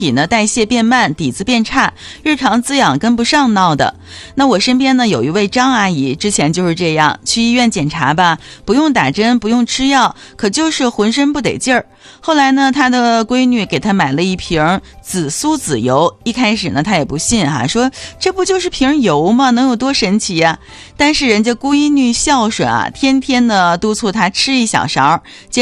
体呢代谢变慢，底子变差，日常滋养跟不上闹的。那我身边呢有一位张阿姨，之前就是这样，去医院检查吧，不用打针，不用吃药，可就是浑身不得劲儿。后来呢，她的闺女给她买了一瓶紫苏籽油，一开始呢她也不信说这不就是瓶油吗？能有多神奇呀？但是人家闺女孝顺天天呢督促她吃1小勺。